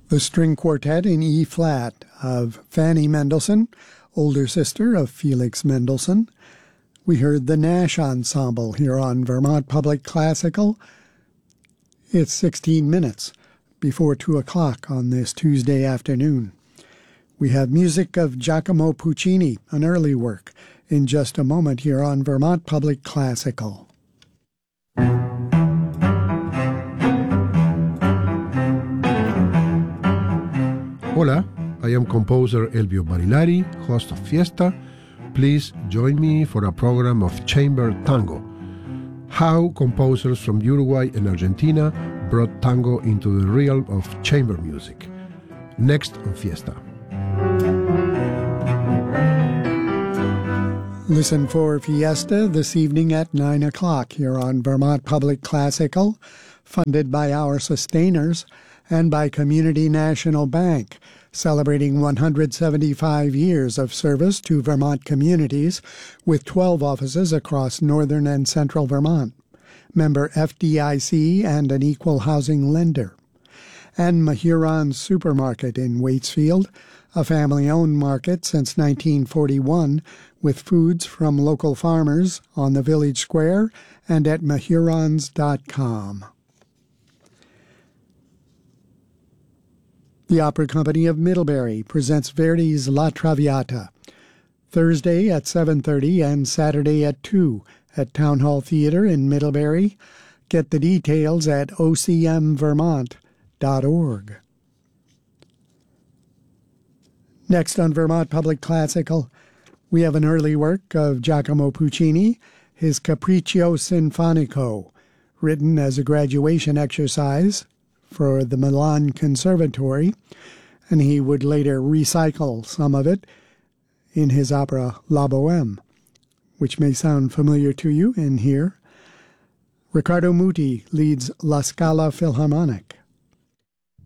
The string quartet in E-flat of Fanny Mendelssohn, older sister of Felix Mendelssohn. We heard the Nash Ensemble here on Vermont Public Classical. It's 16 minutes before 2 o'clock on this Tuesday afternoon. We have music of Giacomo Puccini, an early work, in just a moment here on Vermont Public Classical. Hola, I am composer Elvio Barilari, host of Fiesta. Please join me for a program of chamber tango. How composers from Uruguay and Argentina brought tango into the realm of chamber music. Next on Fiesta. Listen for Fiesta this evening at 9 o'clock here on Vermont Public Classical, funded by our sustainers and by Community National Bank, celebrating 175 years of service to Vermont communities with 12 offices across northern and central Vermont, member FDIC and an equal housing lender. And Mahuron's Supermarket in Waitsfield, a family-owned market since 1941, with foods from local farmers on the village square and at mahurons.com. The Opera Company of Middlebury presents Verdi's La Traviata, Thursday at 7:30 and Saturday at 2 at Town Hall Theater in Middlebury. Get the details at ocmvermont.org. Next on Vermont Public Classical, we have an early work of Giacomo Puccini, his Capriccio Sinfonico, written as a graduation exercise for the Milan Conservatory, and he would later recycle some of it in his opera La Bohème, which may sound familiar to you in here. Riccardo Muti leads La Scala Philharmonic.